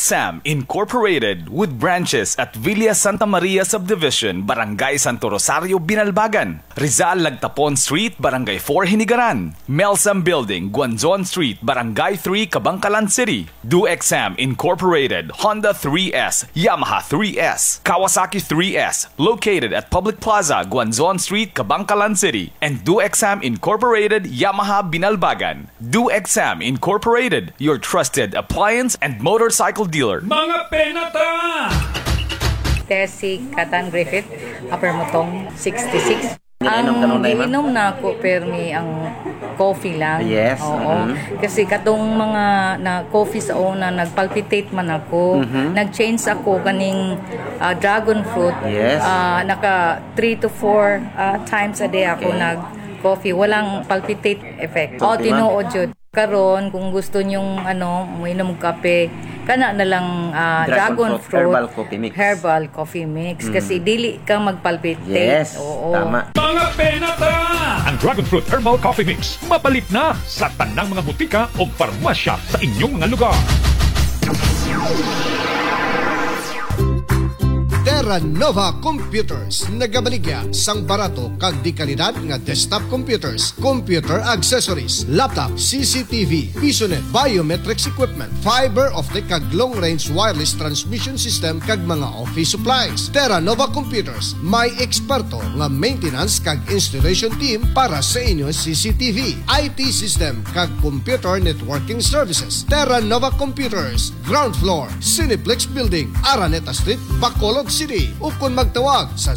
DoExam Incorporated with branches at Villa Santa Maria Subdivision, Barangay Santo Rosario, Binalbagan, Rizal Lagtapon Street, Barangay 4, Hinigaran, Melsam Building, Guanzon Street, Barangay 3, Kabangkalan City. DoExam Incorporated, Honda 3S, Yamaha 3S, Kawasaki 3S, located at Public Plaza, Guanzon Street, Kabangkalan City, and DoExam Incorporated, Yamaha, Binalbagan. DoExam Incorporated, your trusted appliance and motorcycle dealer. Mga penata! Si Katan Griffith, Upper Motong, 66. Ininom ka nun na, ma'am? Ininom na ako, pero ang coffee lang. Yes. Oo. Kasi katong mga na coffee sa una, nagpalpitate man ako. Nag-change ako kaning dragon fruit. Yes. Naka 3 to 4 times a day ako nag-coffee. Walang palpitate effect. Okay, Tinuod yun. Karon kung gusto nyong uminom kape, kana na lang dragon fruit herbal coffee mix kasi dili ka magpalpitate. Yes, oo. tama. Mga penata! Ang Dragon Fruit Herbal Coffee Mix mapalit na sa tanang mga butika o farmasya sa inyong mga lugar. Terra Nova Computers nagabaligya sang barato kag di kalidad nga desktop computers, computer accessories, laptop, CCTV, PisoNet, biometrics equipment, fiber optic kag long range wireless transmission system kag mga office supplies. Terra Nova Computers may eksperto nga maintenance kag installation team para sa inyo CCTV, IT system kag computer networking services. Terra Nova Computers, ground floor, Cineplex Building, Araneta Street, Bacolod City. O kung magtawag sa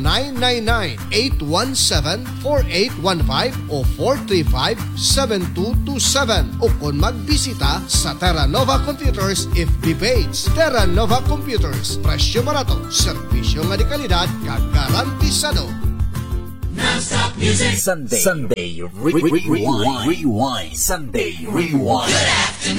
0999-817-4815 o 435-7227 o kung magbisita sa Terra Nova Computers FB page. Terra Nova Computers, presyo barato, serbisyo nga di kalidad, kagarantisado. Non-stop music. Sunday Rewind. Sunday Rewind. Good afternoon.